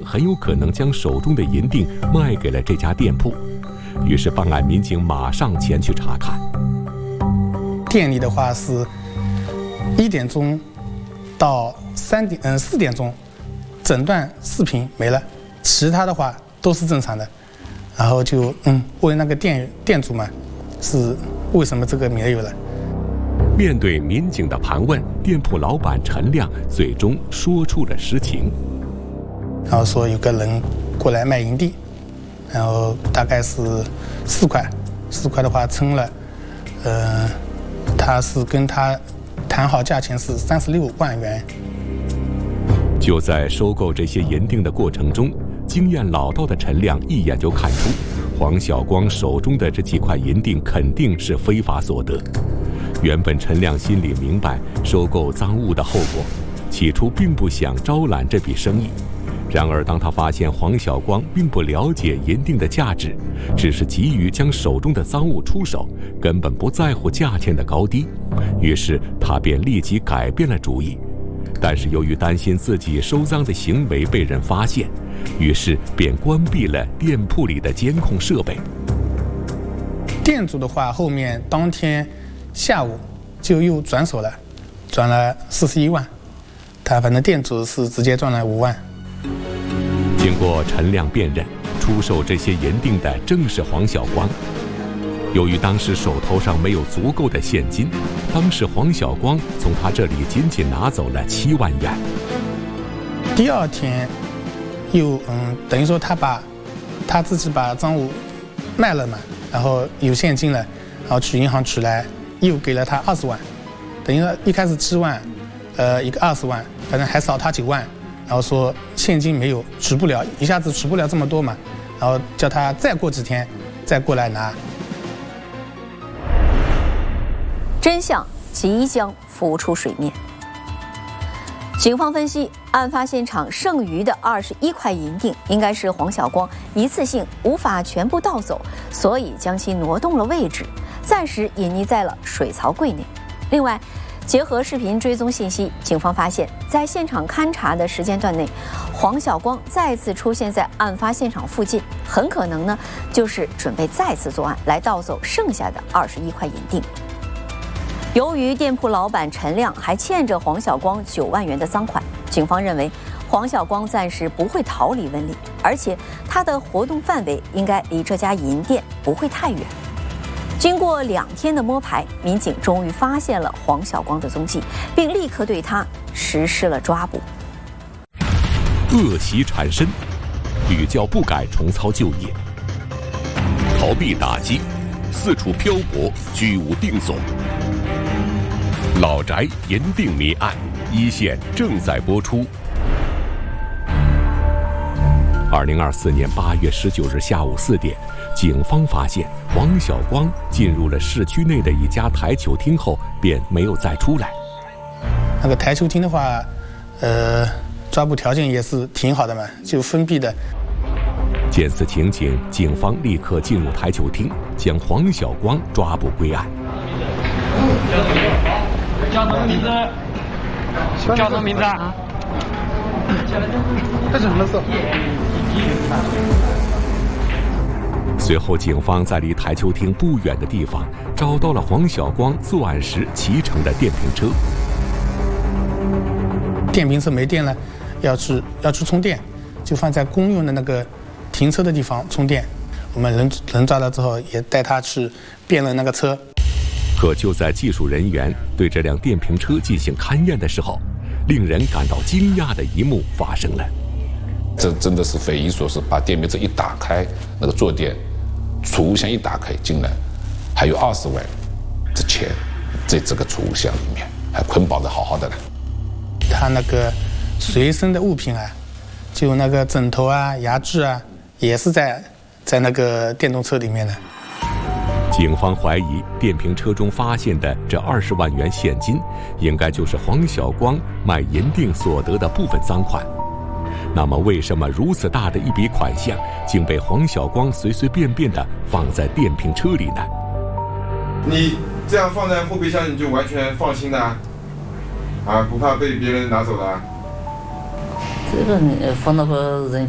很有可能将手中的银锭卖给了这家店铺，于是办案民警马上前去查看。 店里的话是1点钟到4点钟，整段视频没了，其他的话都是正常的。然后就问那个店主嘛，是为什么这个没有了？ 面对民警的盘问，店铺老板陈亮最终说出了实情。 然后说有个人过来卖银锭，然后大概是4块，4块的话称了，他是跟他谈好价钱是36万元。 就在收购这些银锭的过程中，经验老道的陈亮一眼就看出，黄晓光手中的这几块银锭肯定是非法所得。原本陈亮心里明白收购赃物的后果，起初并不想招揽这笔生意。然而当他发现黄晓光并不了解银锭的价值，只是急于将手中的赃物出手，根本不在乎价钱的高低，于是他便立即改变了主意。但是由于担心自己收赃的行为被人发现，于是便关闭了店铺里的监控设备。 店主的话，后面当天下午就又转手了，转了41万，他反正店主是直接赚了5万。 经过陈亮辨认，出售这些银锭的正是黄晓光。由于当时手头上没有足够的现金，当时黄晓光从他这里仅仅拿走了7万元。 第二天又等于说他自己把赃物卖了嘛，然后有现金了，然后去银行取来，又给了他20万，等于说一开始7万，一个20万，反正还少他9万，然后说现金没有取不了，一下子取不了这么多嘛，然后叫他再过几天再过来拿。 真相即将浮出水面。警方分析，案发现场剩余的21块银锭应该是黄晓光一次性无法全部盗走，所以将其挪动了位置，暂时隐匿在了水槽柜内。另外，结合视频追踪信息，警方发现，在现场勘查的时间段内，黄晓光再次出现在案发现场附近，很可能呢就是准备再次作案，来盗走剩下的21块银锭。由于店铺老板陈亮还欠着黄晓光9万元的赃款，警方认为黄晓光暂时不会逃离温岭，而且他的活动范围应该离这家银店不会太远。经过2天的摸排，民警终于发现了黄晓光的踪迹，并立刻对他实施了抓捕。 恶习缠身，屡教不改，重操旧业，逃避打击，四处漂泊，居无定所。老宅银锭谜案，1线正在播出。2024年8月19日下午4点，警方发现黄晓光进入了市区内的一家台球厅后，便没有再出来。 那个台球厅的话，抓捕条件也是挺好的嘛，就封闭的。 见此情景，警方立刻进入台球厅，将黄晓光抓捕归案。 叫什么名字？叫什么名字啊？这什么事？ 随后，警方在离台球厅不远的地方找到了黄晓光作案时骑乘的电瓶车。 电瓶车没电了，要去充电，就放在公用的那个停车的地方充电。我们人抓到之后，也带他去变了那个车。 可就在技术人员对这辆电瓶车进行勘验的时候，令人感到惊讶的一幕发生了。 这真的是匪夷所思，把电瓶车一打开，那个坐垫储物箱一打开，竟然还有20万的钱在这个储物箱里面，还捆绑得好好的呢。 他那个随身的物品啊，就那个枕头啊、牙具啊，也是在那个电动车里面的。 警方怀疑电瓶车中发现的这20万元现金，应该就是黄晓光卖银锭所得的部分赃款。那么，为什么如此大的一笔款项，竟被黄晓光随随便便地放在电瓶车里呢？ 你这样放在后备箱，你就完全放心的啊，不怕被别人拿走的啊？ 这个放到个人